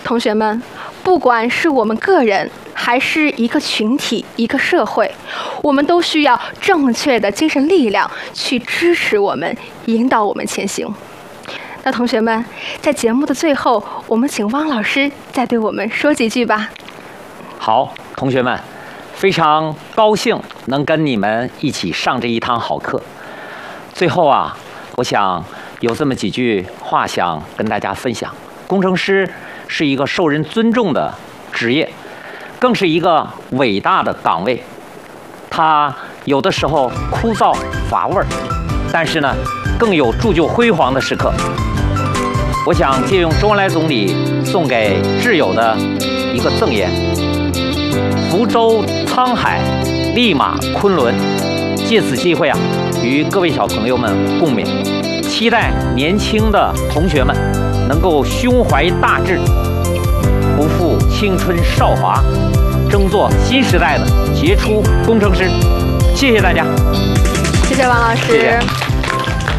同学们，不管是我们个人，还是一个群体、一个社会，我们都需要正确的精神力量去支持我们、引导我们前行。那同学们，在节目的最后，我们请汪老师再对我们说几句吧。 好，同学们，非常高兴能跟你们一起上这一堂好课。最后啊，我想有这么几句话想跟大家分享。工程师是一个受人尊重的职业，更是一个伟大的岗位。它有的时候枯燥乏味儿，但是呢，更有铸就辉煌的时刻。我想借用周恩来总理送给挚友的一个赠言：福州沧海，立马昆仑。借此机会啊，与各位小朋友们共勉，期待年轻的同学们能够胸怀大志，不负青春少华，争做新时代的杰出工程师。谢谢大家， 谢谢王老师。 谢谢。